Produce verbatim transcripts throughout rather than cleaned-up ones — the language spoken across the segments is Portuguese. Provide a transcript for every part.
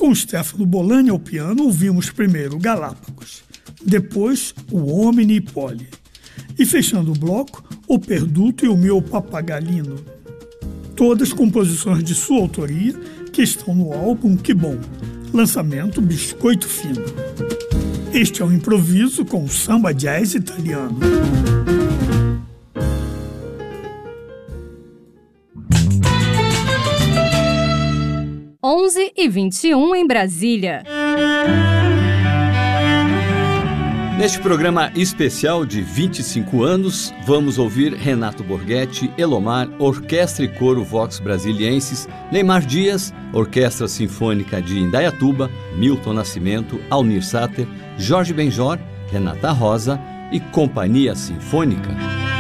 Com Stefano Bollani ao piano, ouvimos primeiro Galápagos, depois o Omni Poli, e fechando o bloco, O Perduto e o Mio Pappagalino. Todas composições de sua autoria que estão no álbum Que Bom, lançamento Biscoito Fino. Este é um improviso com samba jazz italiano. onze e vinte e um em Brasília. Neste programa especial de vinte e cinco anos, vamos ouvir Renato Borghetti, Elomar, Orquestra e Coro Vox Brasilienses, Neymar Dias, Orquestra Sinfônica de Indaiatuba, Milton Nascimento, Almir Sater, Jorge Benjor, Renata Rosa e Companhia Sinfônica.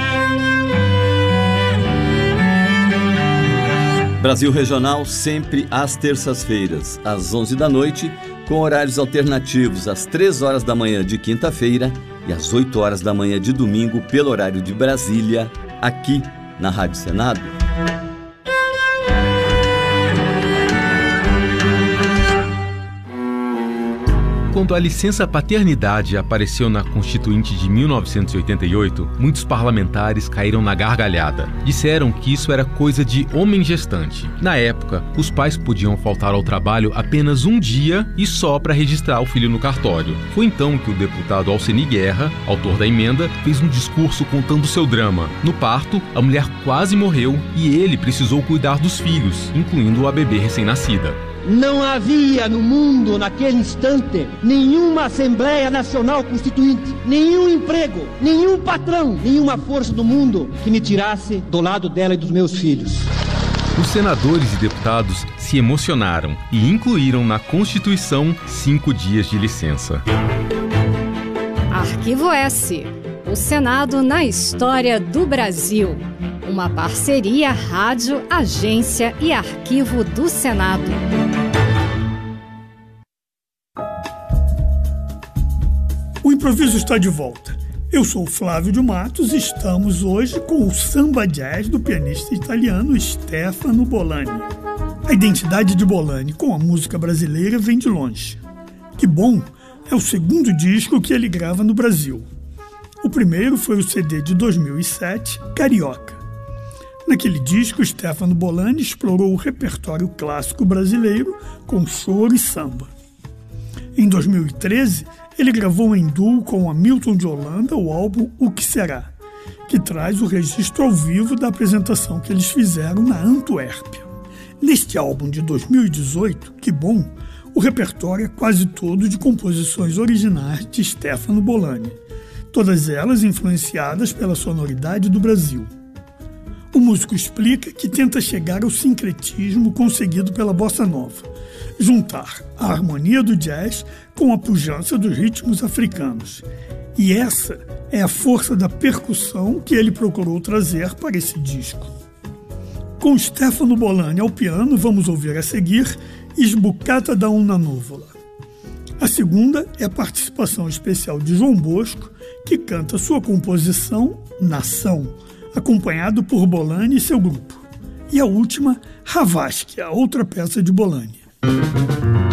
Brasil Regional sempre às terças-feiras, às onze da noite, com horários alternativos às três horas da manhã de quinta-feira e às oito horas da manhã de domingo, pelo horário de Brasília, aqui na Rádio Senado. Quando a licença paternidade apareceu na Constituinte de mil novecentos e oitenta e oito, muitos parlamentares caíram na gargalhada. Disseram que isso era coisa de homem gestante. Na época, os pais podiam faltar ao trabalho apenas um dia e só para registrar o filho no cartório. Foi então que o deputado Alceni Guerra, autor da emenda, fez um discurso contando seu drama. No parto, a mulher quase morreu e ele precisou cuidar dos filhos, incluindo a bebê recém-nascida. Não havia no mundo, naquele instante, nenhuma Assembleia Nacional Constituinte, nenhum emprego, nenhum patrão, nenhuma força do mundo que me tirasse do lado dela e dos meus filhos. Os senadores e deputados se emocionaram e incluíram na Constituição cinco dias de licença. Arquivo S. O Senado na história do Brasil. Uma parceria Rádio, Agência e Arquivo do Senado. O improviso está de volta. Eu sou Flávio de Matos e estamos hoje com o samba jazz do pianista italiano Stefano Bollani. A identidade de Bollani com a música brasileira vem de longe. Que Bom é o segundo disco que ele grava no Brasil. O primeiro foi o C D de dois mil e sete, Carioca. Naquele disco, Stefano Bollani explorou o repertório clássico brasileiro com choro e samba. Em dois mil e treze, ele gravou em duo com Hamilton de Holanda o álbum O Que Será, que traz o registro ao vivo da apresentação que eles fizeram na Antuérpia. Neste álbum de dois mil e dezoito, Que Bom, o repertório é quase todo de composições originais de Stefano Bollani, todas elas influenciadas pela sonoridade do Brasil. O músico explica que tenta chegar ao sincretismo conseguido pela bossa nova, juntar a harmonia do jazz com a pujança dos ritmos africanos. E essa é a força da percussão que ele procurou trazer para esse disco. Com Stefano Bollani ao piano, vamos ouvir a seguir Sbucata da una nuvola. A segunda é a participação especial de João Bosco, que canta sua composição Nação, acompanhado por Bollani e seu grupo. E a última, Havaskia, outra peça de Bollani.